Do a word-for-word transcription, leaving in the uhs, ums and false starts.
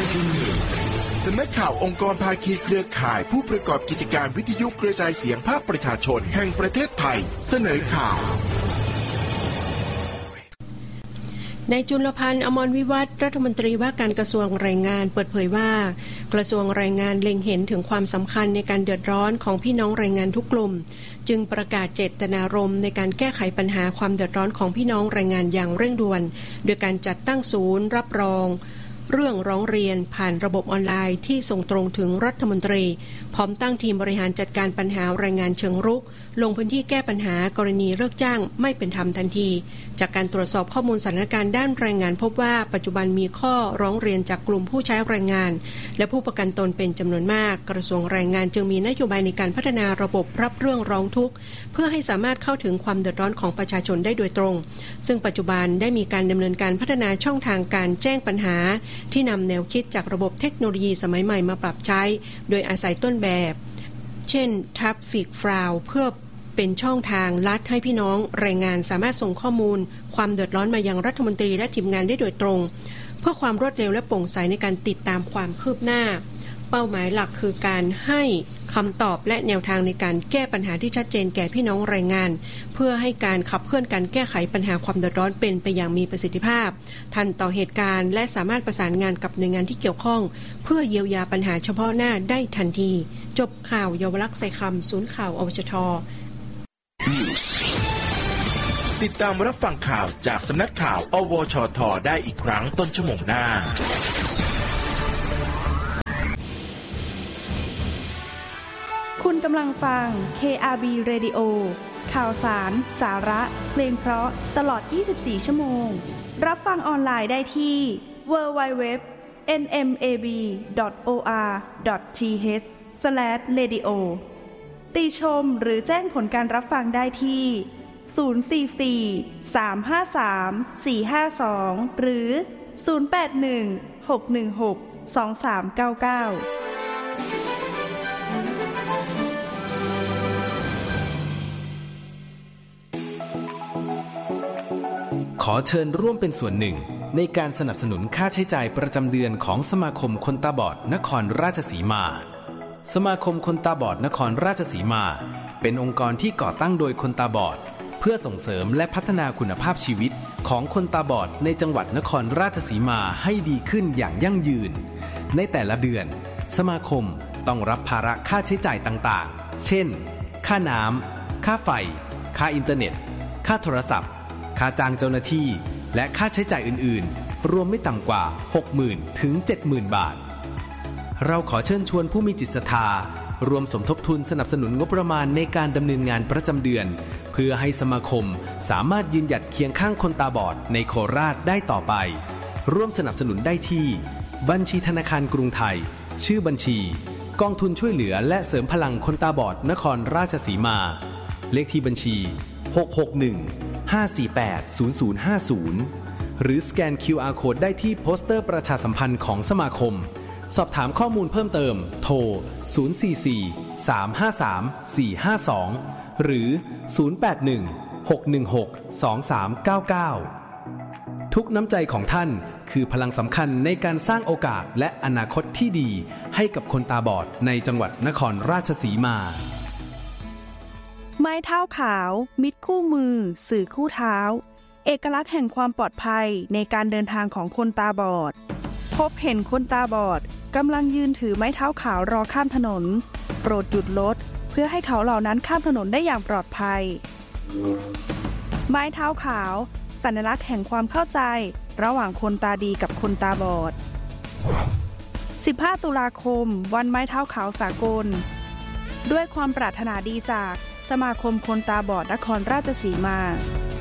จุดหนึ่งสำนักข่าวองค์กรภาคีเครือข่ายผู้ประกอบกิจการวิทยุกระจายเสียงภาคประชาชนแห่งประเทศไทยเสนอข่าวนายจุลพันธ์อมรวิวัฒน์รัฐมนตรีว่าการกระทรวงแรงงานเปิดเผยว่ากระทรวงแรงงานเล็งเห็นถึงความสำคัญในการเดือดร้อนของพี่น้องแรงงานทุกกลุ่มจึงประกาศเจตนารมณ์ในการแก้ไขปัญหาความเดือดร้อนของพี่น้องแรงงานอย่างเร่งด่วนโดยการจัดตั้งศูนย์รับรองเรื่องร้องเรียนผ่านระบบออนไลน์ที่ส่งตรงถึงรัฐมนตรีพร้อมตั้งทีมบริหารจัดการปัญหาแรงงานเชิงรุกลงพื้นที่แก้ปัญหากรณีเลิกจ้างไม่เป็นธรรมทันทีจากการตรวจสอบข้อมูลสถานการณ์ด้านแรงงานพบว่าปัจจุบันมีข้อร้องเรียนจากกลุ่มผู้ใช้แรงงานและผู้ประกันตนเป็นจำนวนมากกระทรวงแรงงานจึงมีนโยบายในการพัฒนาระบบรับเรื่องร้องทุกข์เพื่อให้สามารถเข้าถึงความเดือดร้อนของประชาชนได้โดยตรงซึ่งปัจจุบันได้มีการดำเนินการพัฒนาช่องทางการแจ้งปัญหาที่นำแนวคิดจากระบบเทคโนโลยีสมัยใหม่มาปรับใช้โดยอาศัยต้นแบบเช่น Traffic Flow เพื่อเป็นช่องทางลัดให้พี่น้องแรงงานสามารถส่งข้อมูลความเดือดร้อนมายังรัฐมนตรีและทีมงานได้โดยตรงเพื่อความรวดเร็วและโปร่งใสในการติดตามความคืบหน้าเป้าหมายหลักคือการให้คำตอบและแนวทางในการแก้ปัญหาที่ชัดเจนแก่พี่น้องแรงงานเพื่อให้การขับเคลื่อนการแก้ไขปัญหาความเดือดร้อนเป็นไปอย่างมีประสิทธิภาพทันต่อเหตุการณ์และสามารถประสานงานกับหน่วยงานที่เกี่ยวข้องเพื่อเยียวยาปัญหาเฉพาะหน้าได้ทันทีจบข่าวเยาวลักษณ์ใส่คำศูนย์ข่าวอวชทติดตามรับฟังข่าวจากสำนักข่าวอวชทได้อีกครั้งต้นชั่วโมงหน้าคุณกำลังฟัง เค อาร์ บี Radio ข่าวสารสาระเพลงเพราะตลอดยี่สิบสี่ชั่วโมงรับฟังออนไลน์ได้ที่ ดับเบิลยู ดับเบิลยู ดับเบิลยู ดอท เอ็น เอ็ม เอ บี ดอท โอ อาร์ ดอท ที เอช สแลช เรดิโอ ติชมหรือแจ้งผลการรับฟังได้ที่ศูนย์ สี่ สี่ สาม ห้า สาม สี่ ห้า สองหรือศูนย์ แปด หนึ่ง หก หนึ่ง หก สอง สาม เก้า เก้าขอเชิญร่วมเป็นส่วนหนึ่งในการสนับสนุนค่าใช้จ่ายประจำเดือนของสมาคมคนตาบอดนครราชสีมาสมาคมคนตาบอดนครราชสีมาเป็นองค์กรที่ก่อตั้งโดยคนตาบอดเพื่อส่งเสริมและพัฒนาคุณภาพชีวิตของคนตาบอดในจังหวัดนครราชสีมาให้ดีขึ้นอย่างยั่งยืนในแต่ละเดือนสมาคมต้องรับภาระค่าใช้จ่ายต่างๆเช่นค่าน้ำค่าไฟค่าอินเทอร์เน็ตค่าโทรศัพท์ค่าจ้างเจ้าหน้าที่และค่าใช้จ่ายอื่นๆรวมไม่ต่ำกว่า หกหมื่น ถึง เจ็ดหมื่น บาทเราขอเชิญชวนผู้มีจิตศรัทธารวมสมทบทุนสนับสนุนงบประมาณในการดำเนินงานประจำเดือนเพื่อให้สมาคมสามารถยืนหยัดเคียงข้างคนตาบอดในโคราชได้ต่อไปร่วมสนับสนุนได้ที่บัญชีธนาคารกรุงไทยชื่อบัญชีกองทุนช่วยเหลือและเสริมพลังคนตาบอดนครราชสีมาเลขที่บัญชีหก หก หนึ่ง ห้า สี่ แปด ศูนย์ ศูนย์ ห้า ศูนย์หรือสแกน คิว อาร์ Code ได้ที่โปสเตอร์ประชาสัมพันธ์ของสมาคมสอบถามข้อมูลเพิ่มเติมโทรศูนย์ สี่ สี่ สาม ห้า สาม สี่ ห้า สองหรือศูนย์ แปด หนึ่ง หก หนึ่ง หก สอง สาม เก้า เก้าทุกน้ำใจของท่านคือพลังสำคัญในการสร้างโอกาสและอนาคตที่ดีให้กับคนตาบอดในจังหวัดนครราชสีมาไม้เท้าขาวมิตรคู่มือสื่อคู่เท้าเอกลักษณ์แห่งความปลอดภัยในการเดินทางของคนตาบอดพบเห็นคนตาบอดกำลังยืนถือไม้เท้าขาวรอข้ามถนนโปรดหยุดรถเพื่อให้เขาเหล่านั้นข้ามถนนได้อย่างปลอดภัยไม้เท้าขาวสัญลักษณ์แห่งความเข้าใจระหว่างคนตาดีกับคนตาบอดสิบห้าตุลาคมวันไม้เท้าขาวสากลด้วยความปรารถนาดีจากสมาคมคนตาบอดนครราชสีมา